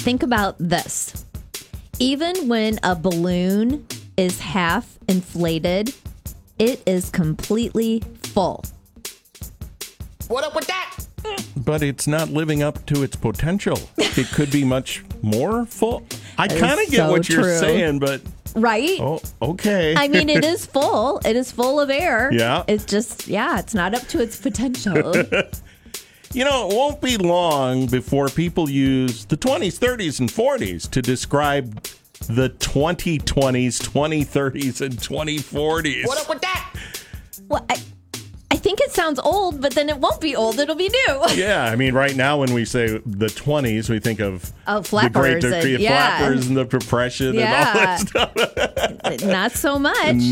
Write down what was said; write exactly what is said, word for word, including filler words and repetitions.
think about this. Even when a balloon is half inflated, it is completely full. What up with that? But it's not living up to its potential. It could be much more full. I That kind is of get so what you're true. saying, but Right? oh, okay. I mean, it is full. It is full of air. Yeah. It's just, yeah, it's not up to its potential. You know, it won't be long before people use the twenties, thirties, and forties to describe the twenty twenties, twenty thirties, and twenty forties. What up with that? Well, I, I think it sounds old, but then it won't be old. It'll be new. Yeah, I mean, right now when we say the twenties, we think of Oh, the flappers Great and- Depression, yeah. flappers and the Depression Yeah. and all that stuff. Not so much.